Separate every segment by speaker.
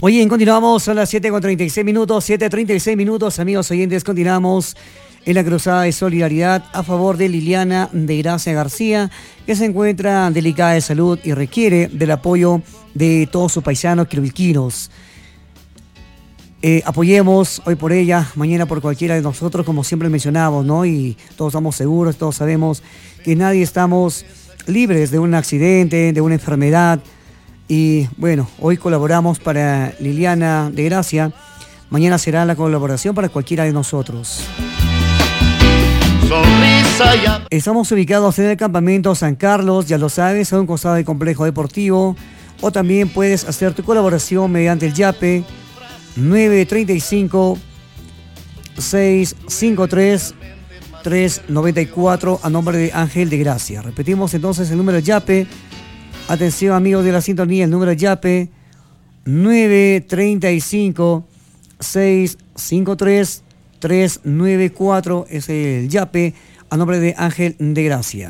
Speaker 1: Muy bien, continuamos, son las 7:36 minutos, 7:36 minutos, amigos oyentes, continuamos en la cruzada de solidaridad a favor de Liliana de Gracia García, que se encuentra delicada de salud y requiere del apoyo de todos sus paisanos quirubilquinos. Apoyemos hoy por ella, mañana por cualquiera de nosotros, como siempre mencionamos, ¿no? Y todos estamos seguros, todos sabemos que nadie estamos libres de un accidente, de una enfermedad. Y bueno, hoy colaboramos para Liliana de Gracia, mañana será la colaboración para cualquiera de nosotros. Estamos ubicados en el campamento San Carlos, ya lo sabes, a un costado del complejo deportivo, o también puedes hacer tu colaboración mediante el YAPE 935 653 394 a nombre de Ángel de Gracia. Repetimos entonces el número de YAPE. Atención, amigos de la sintonía, el número de YAPE 935 653 394 es el YAPE a nombre de Ángel de Gracia.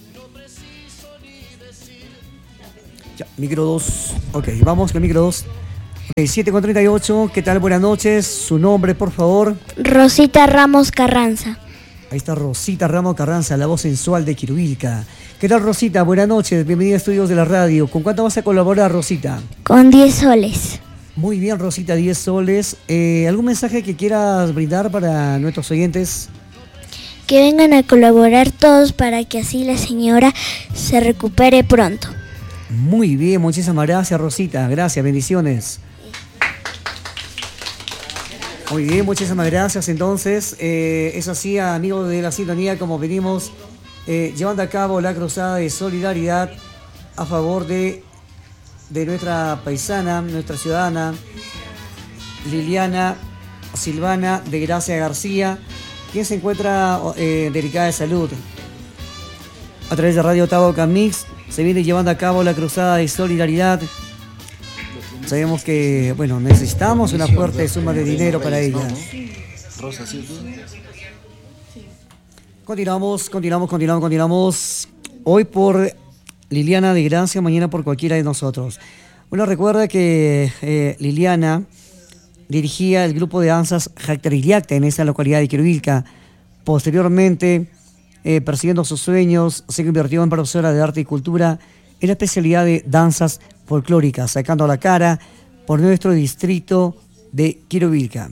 Speaker 1: Ya, micro 2. Ok, vamos con micro 2. Okay, 7:38. ¿Qué tal? Buenas noches. Su nombre, por favor.
Speaker 2: Rosita Ramos Carranza.
Speaker 1: Ahí está Rosita Ramos Carranza, la voz sensual de Quirubilca. ¿Qué tal, Rosita? Buenas noches. Bienvenida a Estudios de la Radio. ¿Con cuánto vas a colaborar, Rosita?
Speaker 2: Con 10 soles.
Speaker 1: Muy bien, Rosita, 10 soles. ¿Algún mensaje que quieras brindar para nuestros oyentes?
Speaker 2: Que vengan a colaborar todos para que así la señora se recupere pronto.
Speaker 1: Muy bien, muchísimas gracias, Rosita. Gracias, bendiciones. Muy bien, muchísimas gracias. Entonces, es así, amigos de la sintonía, como venimos llevando a cabo la cruzada de solidaridad a favor de nuestra paisana, nuestra ciudadana, Liliana Silvana de Gracia García, quien se encuentra delicada de salud. A través de Radio Taboca Mix se viene llevando a cabo la cruzada de solidaridad. Sabemos que, bueno, necesitamos una fuerte suma de dinero para ella. Continuamos. Hoy por Liliana de Gracia, mañana por cualquiera de nosotros. Bueno, recuerda que Liliana dirigía el grupo de danzas Jactariliacta en esta localidad de Quirubilca. Posteriormente, persiguiendo sus sueños, se convirtió en profesora de arte y cultura en la especialidad de danzas folclóricas, sacando la cara por nuestro distrito de Quirubilca.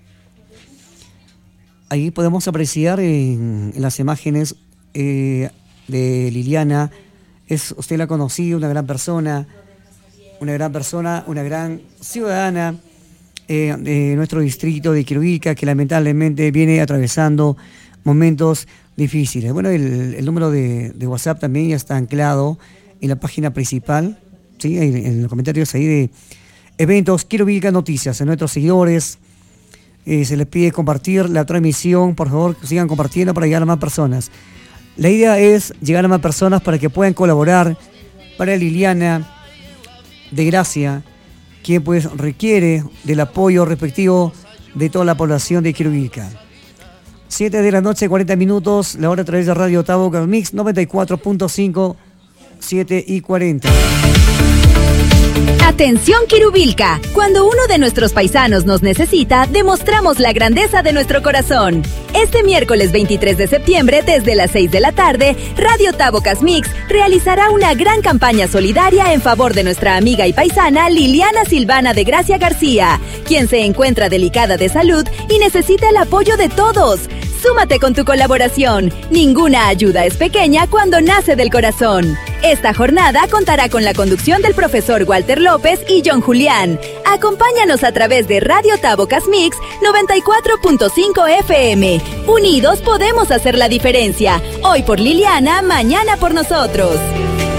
Speaker 1: Ahí podemos apreciar en las imágenes de Liliana. Usted la conoció, una gran persona, una gran ciudadana de nuestro distrito de Quirubilca, que lamentablemente viene atravesando momentos difíciles. Bueno, el número de WhatsApp también ya está anclado en la página principal, ¿sí? En los comentarios ahí de eventos Quirubilca Noticias. A nuestros seguidores se les pide compartir la transmisión, por favor, que sigan compartiendo para llegar a más personas. La idea es llegar a más personas para que puedan colaborar para Liliana de Gracia, quien pues requiere del apoyo respectivo de toda la población de Quirubilca. 7 de la noche, 40 minutos, la hora a través de Radio Taboca Mix 94.5, 7:40.
Speaker 3: Atención Quirubilca, cuando uno de nuestros paisanos nos necesita, demostramos la grandeza de nuestro corazón. Este miércoles 23 de septiembre, desde las 6 de la tarde, Radio Tabocas Mix realizará una gran campaña solidaria en favor de nuestra amiga y paisana Liliana Silvana de Gracia García, quien se encuentra delicada de salud y necesita el apoyo de todos. Súmate con tu colaboración. Ninguna ayuda es pequeña cuando nace del corazón. Esta jornada contará con la conducción del profesor Walter López y John Julián. Acompáñanos a través de Radio Tabocas Mix 94.5 FM. Unidos podemos hacer la diferencia. Hoy por Liliana, mañana por nosotros.